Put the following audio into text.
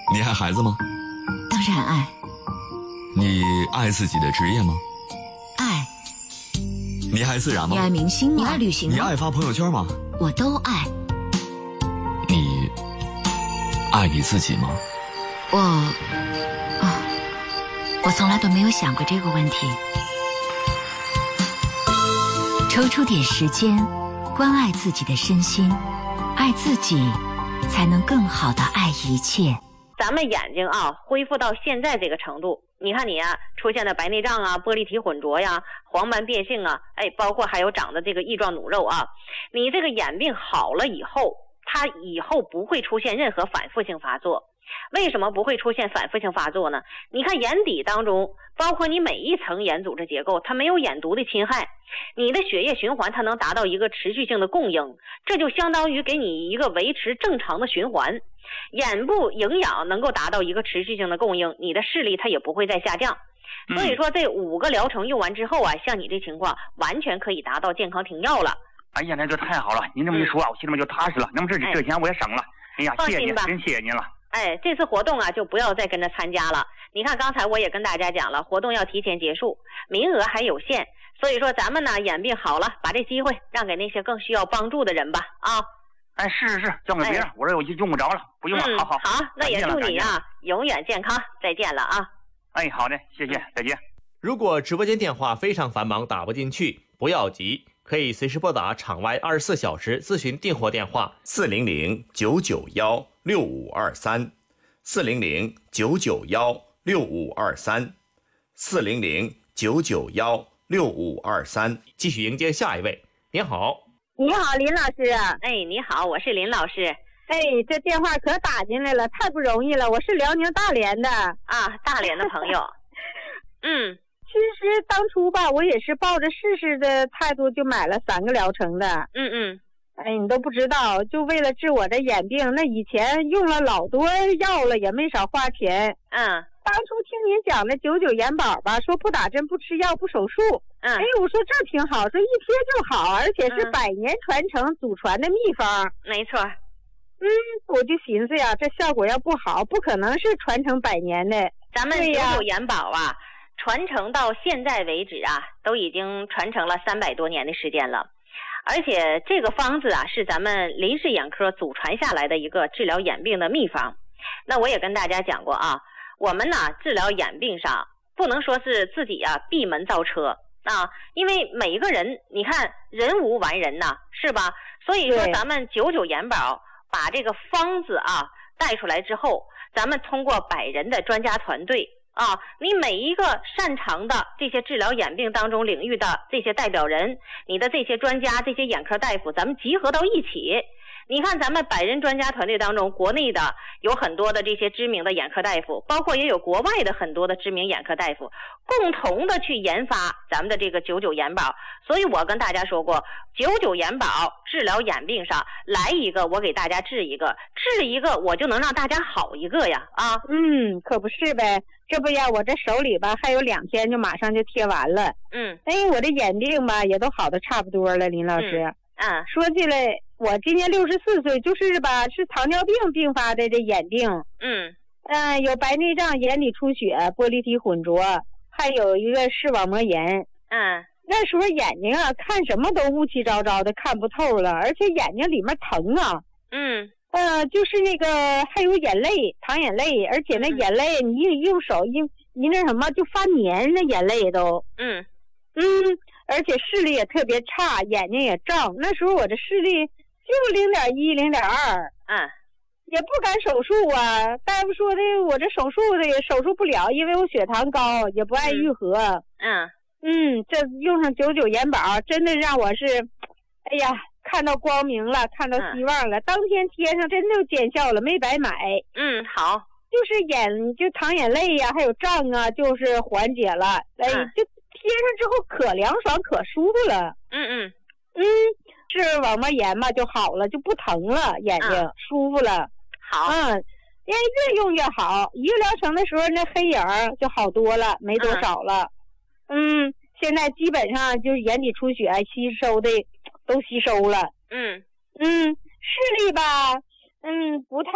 你爱孩子吗？ 当然爱。 你爱自己的职业吗？ 爱。 你爱自然吗？ 你爱明星吗？你爱旅行吗？ 你爱发朋友圈吗？ 我都爱。 你爱你自己吗？ 我从来都没有想过这个问题。抽出点时间，关爱自己的身心，爱自己，才能更好的爱一切。 咱们眼睛啊，恢复到现在这个程度，你看你啊，出现的白内障啊、玻璃体混浊呀、黄斑变性啊，包括还有长的这个翼状弩肉啊，你这个眼病好了以后，它以后不会出现任何反复性发作。为什么不会出现反复性发作呢？你看眼底当中，包括你每一层眼组织结构，它没有眼毒的侵害，你的血液循环它能达到一个持续性的供应，这就相当于给你一个维持正常的循环。眼部营养能够达到一个持续性的供应，你的视力它也不会再下降。所以说这5个疗程用完之后啊，像你这情况完全可以达到健康停药了。 哎呀，那就太好了，您这么一说啊，我心里面就踏实了。那么这钱我也省了。哎呀，谢谢您，真谢谢您了。 这次活动啊，就不要再跟着参加了。你看刚才我也跟大家讲了，活动要提前结束，名额还有限，所以说咱们呢眼病好了，把这机会让给那些更需要帮助的人吧啊。 是，交给别人，我这我就用不着了，不用了。好， 那也祝你啊永远健康，再见了啊。 好的，谢谢，再见。 如果直播间电话非常繁忙打不进去，不要急，可以随时拨打场外24小时咨询订货电话400-991-6523 400-991-6523 400-991-6523。继续迎接下一位。您好。 你好，林老师。 你好，我是林老师。 这电话可打进来了，太不容易了。我是辽宁大连的啊，大连的朋友。 其实当初吧，我也是抱着试试的态度就买了3个疗程的。你都不知道，就为了治我的眼病，那以前用了老多药了，也没少花钱。当初听您讲的99眼保吧，说不打针、不吃药、不手术。我说这挺好，说一贴就好，而且是100年传承祖传的秘方。 没错。 我就寻思呀，这效果要不好，不可能是传承100年的。 咱们99眼保啊，传承到现在为止啊，都已经传承了300多年的时间了。而且这个方子啊，是咱们林氏眼科祖传下来的一个治疗眼病的秘方。那我也跟大家讲过啊，我们呢治疗眼病上不能说是自己啊闭门造车啊，因为每一个人你看人无完人呐，是吧？所以说咱们99眼保把这个方子啊带出来之后，咱们通过100人的专家团队啊，你每一个擅长的这些治疗眼病当中领域的这些代表人，你的这些专家、这些眼科大夫，咱们集合到一起。你看咱们100人专家团队当中，国内的有很多的这些知名的眼科大夫，包括也有国外的很多的知名眼科大夫，共同的去研发咱们的这个99眼保。所以我跟大家说过，99眼保治疗眼病上来一个我给大家治一个，治一个我就能让大家好一个呀啊。 可不是呗，这不呀，我这手里吧还有2天就马上就贴完了。我这眼病吧也都好的差不多了，林老师。说起来我今年64岁，就是吧是糖尿病并发的这眼病。有白内障、眼底出血、玻璃体混浊，还有一个视网膜炎。那时候眼睛啊看什么都乌七糟糟的，看不透了，而且眼睛里面疼啊。就是那个还有眼泪，淌眼泪，而且那眼泪你用手你那什么就发黏，那眼泪都。而且视力也特别差，眼睛也胀。那时候我这视力就0.1、0.2。也不敢手术啊，大夫说的我这手术的也手术不了，因为我血糖高，也不爱愈合。这用上99眼保真的让我是看到光明了，看到希望了。当天贴上真的见效了，没白买。 好， 就是就淌眼泪呀，还有胀啊，就是缓解了。就贴上之后可凉爽可舒服了。是网膜炎嘛就好了，就不疼了，眼睛舒服了。 好。 越用越好，一个疗程的时候那黑影就好多了，没多少了。现在基本上就是眼底出血吸收的都吸收了。视力吧不太